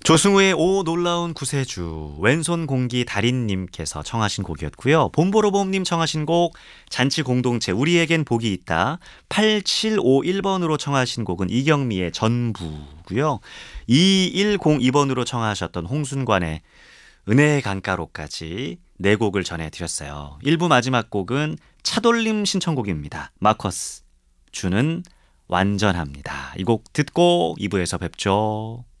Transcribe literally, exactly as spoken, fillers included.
조승우의 오 놀라운 구세주, 왼손 공기 달인님께서 청하신 곡이었고요. 봄보로봄님 청하신 곡 잔치 공동체 우리에겐 복이 있다. 팔칠오일 번으로 청하신 곡은 이경미의 전부고요. 이일공이 번으로 청하셨던 홍순관의 은혜의 강가로까지 네 곡을 전해드렸어요. 일 부 마지막 곡은 차돌림 신청곡입니다. 마커스 주는 완전합니다. 이 곡 듣고 이 부에서 뵙죠.